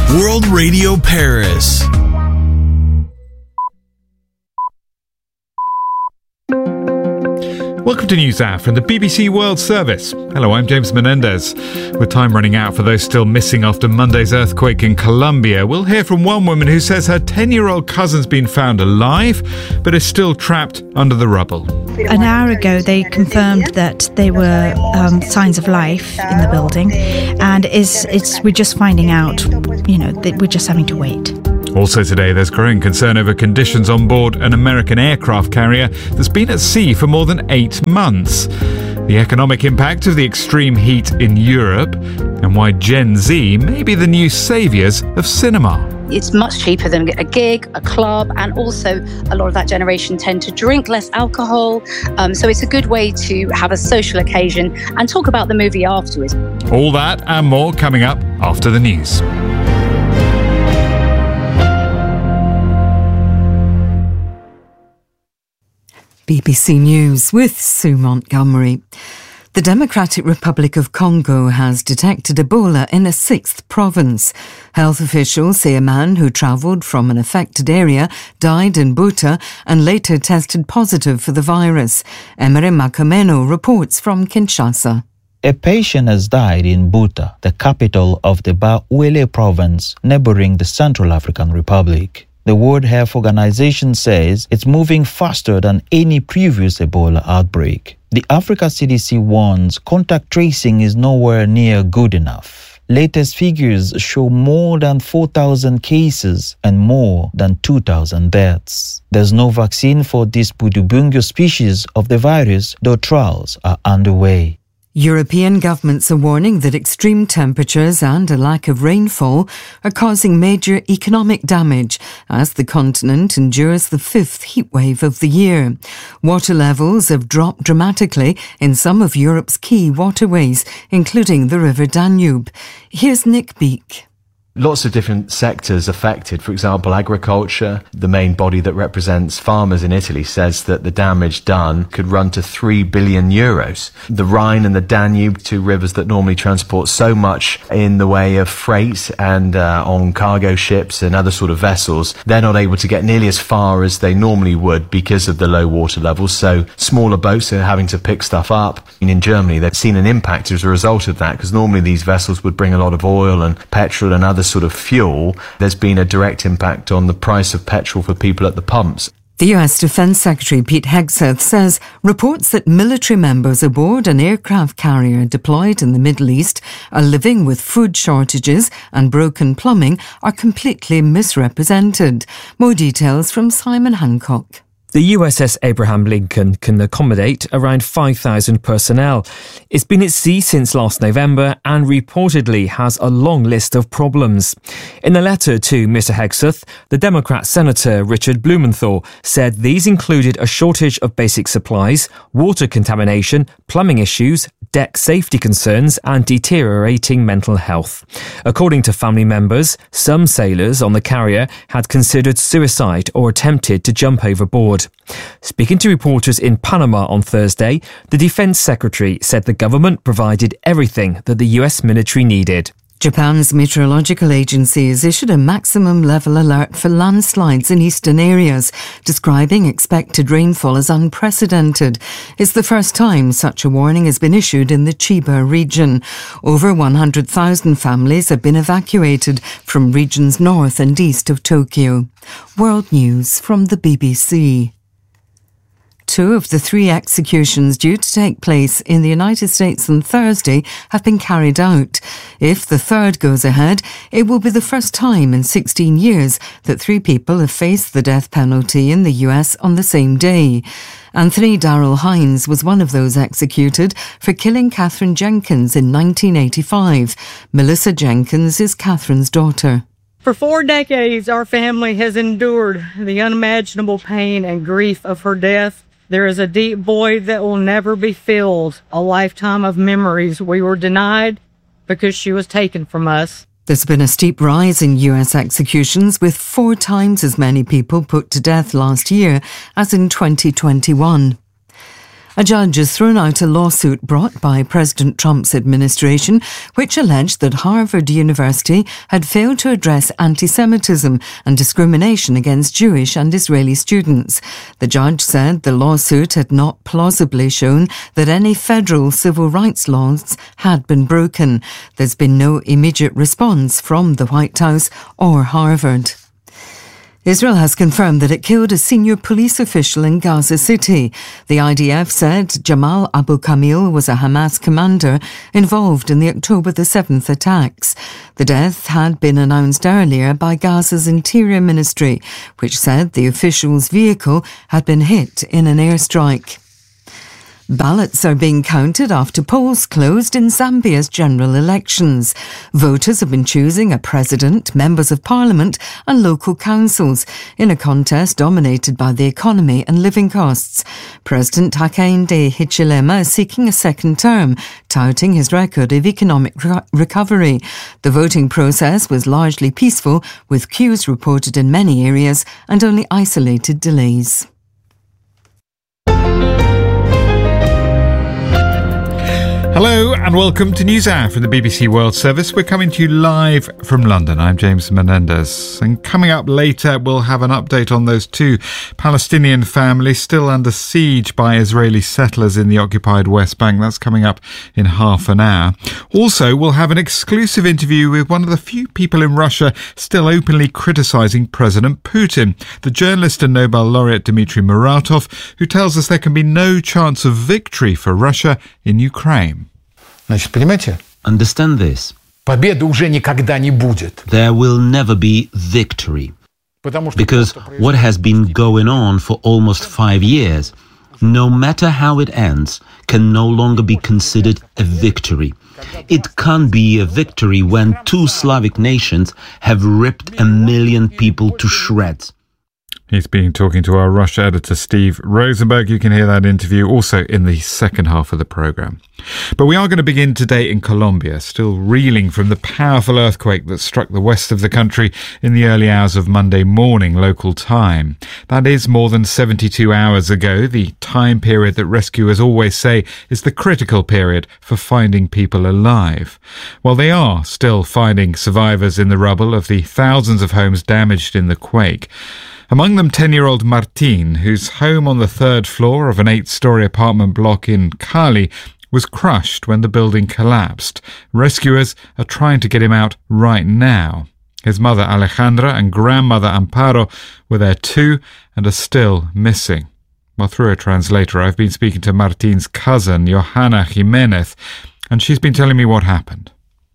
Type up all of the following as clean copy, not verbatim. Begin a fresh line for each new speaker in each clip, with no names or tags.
World Radio Paris.
Welcome to News Hour from the BBC World Service. Hello, I'm James Menendez. With time running out for those still missing after Monday's earthquake in Colombia, we'll hear from one woman who says her 10-year-old cousin's been found alive, but is still trapped under the rubble.
An hour ago, they confirmed that there were signs of life in the building, and we're just finding out, that we're just having to wait.
Also today, there's growing concern over conditions on board an American aircraft carrier that's been at sea for more than 8 months. The economic impact of the extreme heat in Europe, and why Gen Z may be the new saviours of cinema.
It's much cheaper than a gig, a club, and also a lot of that generation tend to drink less alcohol. So it's a good way to have a social occasion and talk about the movie afterwards.
All that and more coming up after the news.
BBC News with Sue Montgomery. The Democratic Republic of Congo has detected Ebola in a 6th province. Health officials say a man who travelled from an affected area died in Buta and later tested positive for the virus. Emery Makameno reports from Kinshasa.
A patient has died in Buta, the capital of the Bawele province, neighbouring the Central African Republic. The World Health Organization says it's moving faster than any previous Ebola outbreak. The Africa CDC warns contact tracing is nowhere near good enough. Latest figures show more than 4,000 cases and more than 2,000 deaths. There's no vaccine for this Budibungu species of the virus, though trials are underway.
European governments are warning that extreme temperatures and a lack of rainfall are causing major economic damage as the continent endures the 5th heatwave of the year. Water levels have dropped dramatically in some of Europe's key waterways, including the River Danube. Here's Nick Beak.
Lots of different sectors affected. For example, agriculture, the main body that represents farmers in Italy, says that the damage done could run to 3 billion euros. The Rhine and the Danube, two rivers that normally transport so much in the way of freight and on cargo ships and other sort of vessels, they're not able to get nearly as far as they normally would because of the low water levels. So smaller boats are having to pick stuff up. In Germany, they've seen an impact as a result of that, because normally these vessels would bring a lot of oil and petrol and other sort of fuel. There's been a direct impact on the price of petrol for people at the pumps.
The US Defence Secretary Pete Hegseth says reports that military members aboard an aircraft carrier deployed in the Middle East are living with food shortages and broken plumbing are completely misrepresented. More details from Simon Hancock.
The USS Abraham Lincoln can accommodate around 5,000 personnel. It's been at sea since last November and reportedly has a long list of problems. In a letter to Mr. Hegseth, the Democrat Senator Richard Blumenthal said these included a shortage of basic supplies, water contamination, plumbing issues, deck safety concerns and deteriorating mental health. According to family members, some sailors on the carrier had considered suicide or attempted to jump overboard. Speaking to reporters in Panama on Thursday, the Defence Secretary said the government provided everything that the US military needed.
Japan's meteorological agency has issued a maximum level alert for landslides in eastern areas, describing expected rainfall as unprecedented. It's the first time such a warning has been issued in the Chiba region. Over 100,000 families have been evacuated from regions north and east of Tokyo. World News from the BBC. 2 of the 3 executions due to take place in the United States on Thursday have been carried out. If the third goes ahead, it will be the first time in 16 years that 3 people have faced the death penalty in the US on the same day. Anthony Darrell Hines was one of those executed for killing Catherine Jenkins in 1985. Melissa Jenkins is Catherine's daughter.
For 4 decades, our family has endured the unimaginable pain and grief of her death. There is a deep void that will never be filled, a lifetime of memories we were denied because she was taken from us.
There's been a steep rise in US executions, with 4 times as many people put to death last year as in 2021. A judge has thrown out a lawsuit brought by President Trump's administration, which alleged that Harvard University had failed to address anti-Semitism and discrimination against Jewish and Israeli students. The judge said the lawsuit had not plausibly shown that any federal civil rights laws had been broken. There's been no immediate response from the White House or Harvard. Israel has confirmed that it killed a senior police official in Gaza City. The IDF said Jamal Abu Kamil was a Hamas commander involved in the October the 7th attacks. The death had been announced earlier by Gaza's Interior Ministry, which said the official's vehicle had been hit in an airstrike. Ballots are being counted after polls closed in Zambia's general elections. Voters have been choosing a president, members of parliament and local councils in a contest dominated by the economy and living costs. President Hakainde Hichilema is seeking a second term, touting his record of economic recovery. The voting process was largely peaceful, with queues reported in many areas and only isolated delays.
Hello and welcome to NewsHour from the BBC World Service. We're coming to you live from London. I'm James Menendez. And coming up later, we'll have an update on those two Palestinian families still under siege by Israeli settlers in the occupied West Bank. That's coming up in half an hour. Also, we'll have an exclusive interview with one of the few people in Russia still openly criticising President Putin, the journalist and Nobel laureate Dmitry Muratov, who tells us there can be no chance of victory for Russia in Ukraine.
Understand this. There will never be victory. Because what has been going on for almost 5 years, no matter how it ends, can no longer be considered a victory. It can't be a victory when two Slavic nations have ripped 1 million people to shreds.
He's been talking to our Russia editor, Steve Rosenberg. You can hear that interview also in the second half of the programme. But we are going to begin today in Colombia, still reeling from the powerful earthquake that struck the west of the country in the early hours of Monday morning local time. That is more than 72 hours ago, the time period that rescuers always say is the critical period for finding people alive. Well, they are still finding survivors in the rubble of the thousands of homes damaged in the quake. Among them 10-year-old Martin, whose home on the third floor of an 8-storey apartment block in Cali was crushed when the building collapsed. Rescuers are trying to get him out right now. His mother Alejandra and grandmother Amparo were there too and are still missing. Well, through a translator, I've been speaking to Martin's cousin, Johanna Jimenez, and she's been telling me what happened.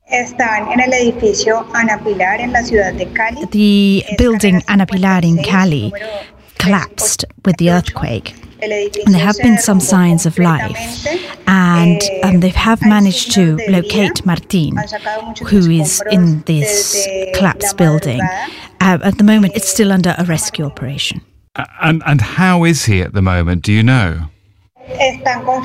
The building Ana Pilar in Cali collapsed with the earthquake, and there have been some signs of life, and they have managed to locate Martin, who is in this collapsed building. At the moment, it's still under a rescue operation.
And how is he at the moment? Do you know?
An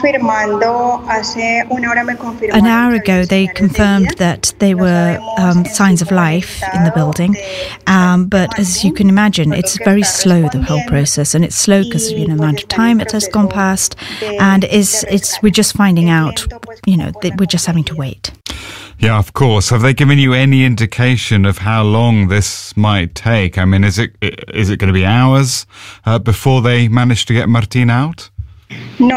hour ago, they confirmed that there were signs of life in the building, but as you can imagine, it's very slow, the whole process, and it's slow because of the amount of time it has gone past, and we're just finding out, that we're just having to wait.
Yeah, of course. Have they given you any indication of how long this might take? I mean, is it going to be hours before they manage to get Martin out?
We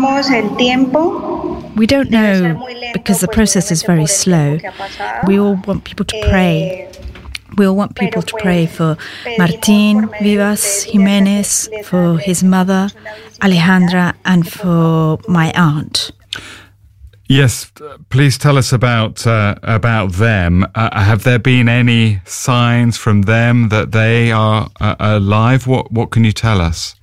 don't know because the process is very slow. We all want people to pray. We all want people to pray for Martin Vivas Jimenez, for his mother, Alejandra, and for my aunt.
Yes, please tell us about them. Have there been any signs from them that they are alive? What can you tell us?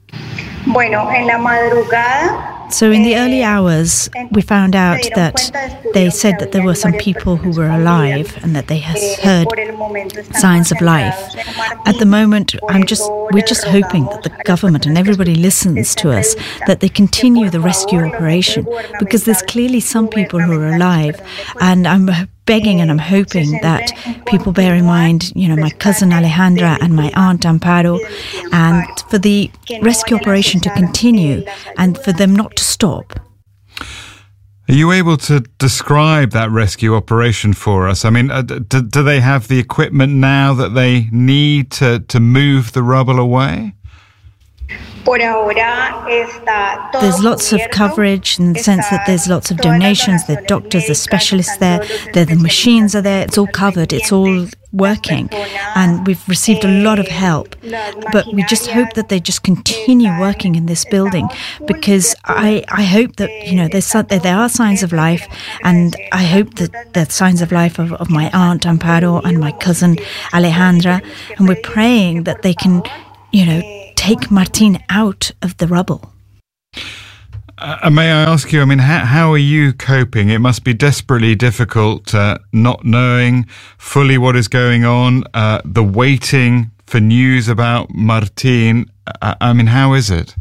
So in the early hours, we found out that they said that there were some people who were alive and that they had heard signs of life. At the moment, we're just hoping that the government and everybody listens to us, that they continue the rescue operation, because there's clearly some people who are alive, and I'm begging and I'm hoping that people bear in mind, my cousin Alejandra and my aunt Amparo, and for the rescue operation to continue and for them not to stop.
Are you able to describe that rescue operation for us? I mean, do they have the equipment now that they need to move the rubble away?
There's lots of coverage in the sense that there's lots of donations, there are doctors, there's specialists there, the machines are there, it's all covered, it's all working, and we've received a lot of help. But we just hope that they just continue working in this building, because I hope that, there are signs of life, and I hope that the signs of life of my aunt Amparo and my cousin Alejandra, and we're praying that they can, take Martin out of the rubble.
May I ask you, how are you coping? It must be desperately difficult not knowing fully what is going on, the waiting for news about Martin. How is it?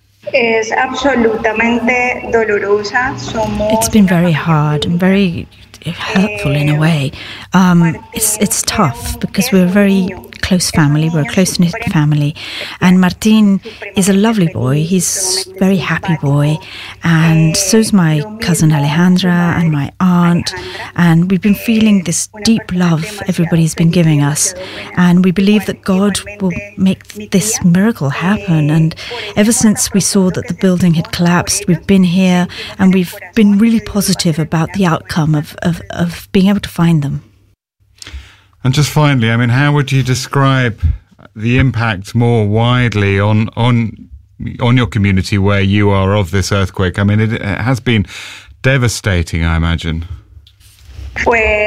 It's been very hard and very hurtful in a way. It's tough because we're a very close family, we're a close-knit family, and Martin is a lovely boy, he's a very happy boy, and so's my cousin Alejandra and my aunt, and we've been feeling this deep love everybody's been giving us, and we believe that God will make this miracle happen. And ever since we saw that the building had collapsed, we've been here and we've been really positive about the outcome of being able to find them.
And just finally, how would you describe the impact more widely on your community where you are of this earthquake? It has been devastating, I imagine.
So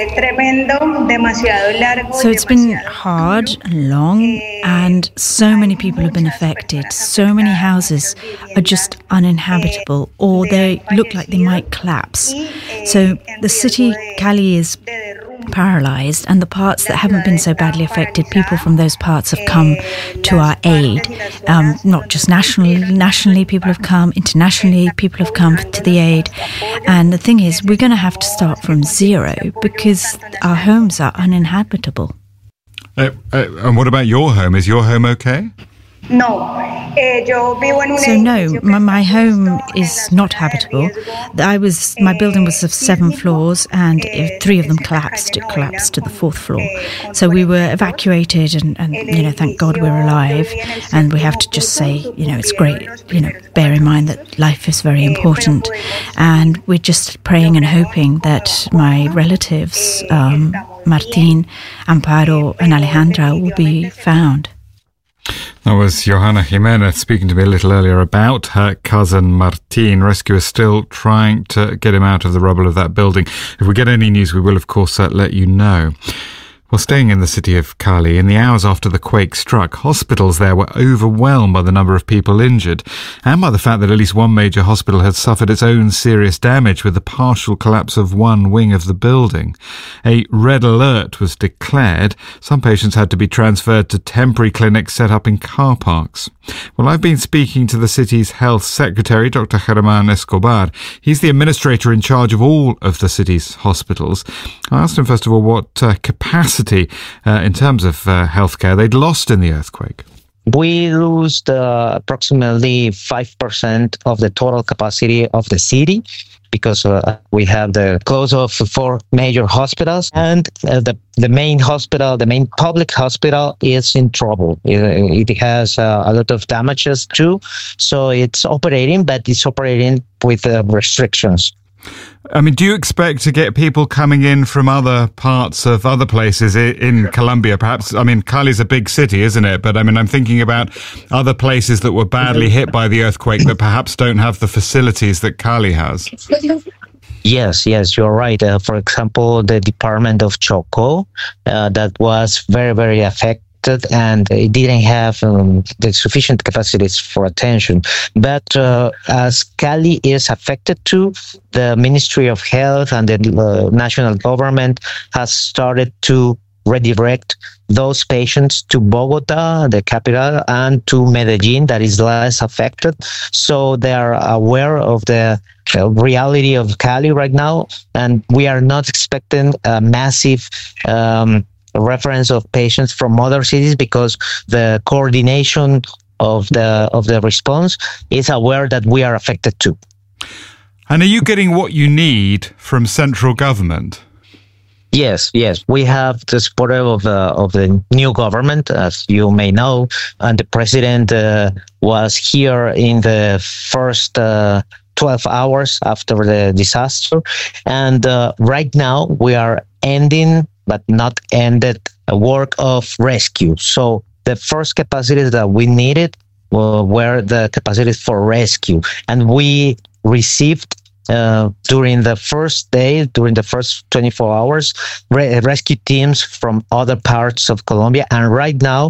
it's been hard and long, and so many people have been affected. So many houses are just uninhabitable, or they look like they might collapse. So the city, Cali, is paralysed, and the parts that haven't been so badly affected, people from those parts have come to our aid. Not just nationally people have come, internationally people have come to the aid. And the thing is, we're going to have to start from zero because our homes are uninhabitable.
And what about your home? Is your home okay?
So no, my home is not habitable. My building was of 7 floors, and 3 of them collapsed. It collapsed to the 4th floor. So we were evacuated, and thank God we're alive. And we have to just say, it's great. Bear in mind that life is very important, and we're just praying and hoping that my relatives, Martin, Amparo, and Alejandra, will be found.
That was Johanna Jimenez speaking to me a little earlier about her cousin Martin. Rescuers still trying to get him out of the rubble of that building. If we get any news, we will, of course, let you know. Well, staying in the city of Cali, in the hours after the quake struck, hospitals there were overwhelmed by the number of people injured and by the fact that at least one major hospital had suffered its own serious damage with the partial collapse of one wing of the building. A red alert was declared. Some patients had to be transferred to temporary clinics set up in car parks. Well, I've been speaking to the city's health secretary, Dr. Germán Escobar. He's the administrator in charge of all of the city's hospitals. I asked him, first of all, what capacity in terms of healthcare they'd lost in the earthquake.
We lost approximately 5% of the total capacity of the city because we have the close of 4 major hospitals, and the main hospital, the main public hospital, is in trouble. It has a lot of damages too, so it's operating, but it's operating with restrictions.
Do you expect to get people coming in from other parts of other places in Colombia? Perhaps, Cali's a big city, isn't it? But I'm thinking about other places that were badly hit by the earthquake that perhaps don't have the facilities that Cali has.
Yes, you're right. For example, the department of Chocó, that was very, very affected, and it didn't have the sufficient capacities for attention. But as Cali is affected too, the Ministry of Health and the national government has started to redirect those patients to Bogota, the capital, and to Medellin, that is less affected. So they are aware of the reality of Cali right now, and we are not expecting a massive reference of patients from other cities, because the coordination of the response is aware that we are affected too.
And are you getting what you need from central government?
Yes. We have the support of the new government, as you may know, and the president was here in the first 12 hours after the disaster. And right now we are ending, but not ended, a work of rescue. So the first capacities that we needed were the capacities for rescue. And we received during the first 24 hours, rescue teams from other parts of Colombia. And right now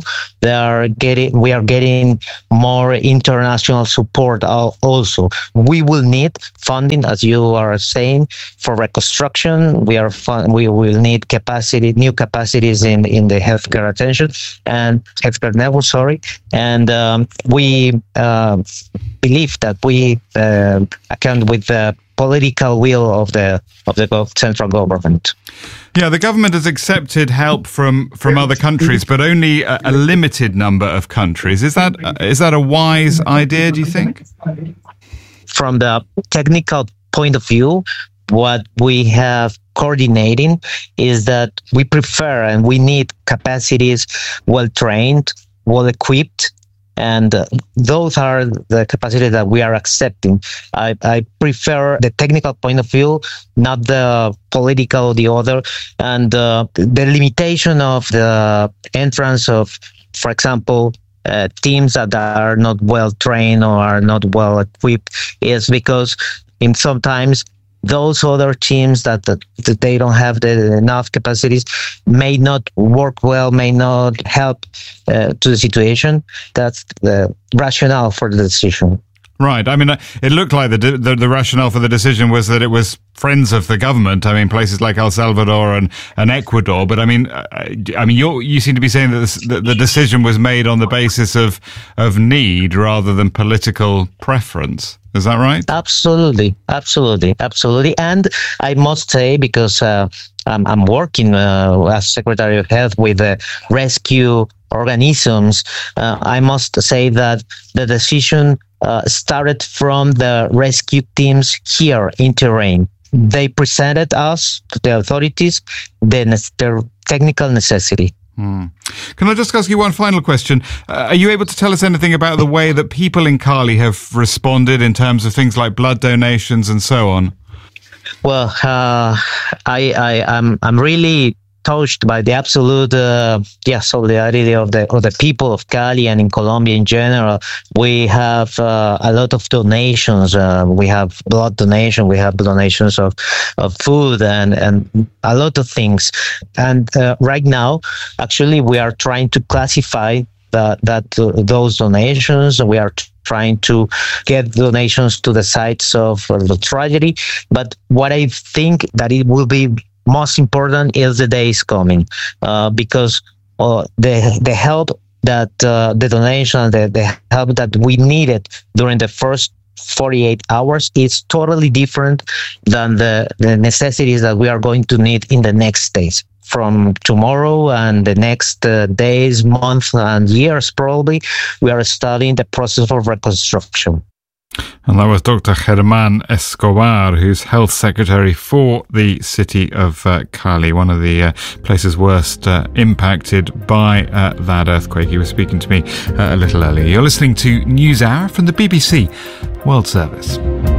we are getting more international support also. We will need funding, as you are saying, for reconstruction. We will need new capacities in the healthcare attention and healthcare network, And we believe that we account with the political will of the central government.
Yeah, the government has accepted help from other countries, but only a limited number of countries. Is that a wise idea, do you think?
From the technical point of view, what we have coordinating is that we prefer and we need capacities well-trained, well-equipped, and those are the capacities that we are accepting. I prefer the technical point of view, not the political or the other. And the limitation of the entrance of, for example, teams that are not well trained or are not well equipped is because sometimes those other teams that they don't have enough capacities may not work well, may not help to the situation. That's the rationale for the decision.
Right. I mean, it looked like the rationale for the decision was that it was friends of the government. I mean, places like El Salvador and Ecuador. But I mean, you seem to be saying that the decision was made on the basis of need rather than political preference. Is that right? Absolutely.
And I must say, because I'm working as Secretary of Health with the rescue organisms, I must say that the decision started from the rescue teams here in terrain. They presented us to the authorities their technical necessity.
Can I just ask you one final question? Are you able to tell us anything about the way that people in Cali have responded in terms of things like blood donations and so on?
Well, I'm really touched by the absolute solidarity of the people of Cali and in Colombia in general. We have a lot of donations. We have blood donation. We have donations of food and a lot of things. And right now, actually, we are trying to classify those donations. We are trying to get donations to the sites of the tragedy. But what I think that it will be most important is the days coming, because the help that the donation, the help that we needed during the first 48 hours is totally different than the necessities that we are going to need in the next days. From tomorrow and the next days, months, and years, probably, we are starting the process of reconstruction.
And that was Dr. Germán Escobar, who's Health Secretary for the city of Cali, one of the places worst impacted by that earthquake. He was speaking to me a little earlier. You're listening to NewsHour from the BBC World Service.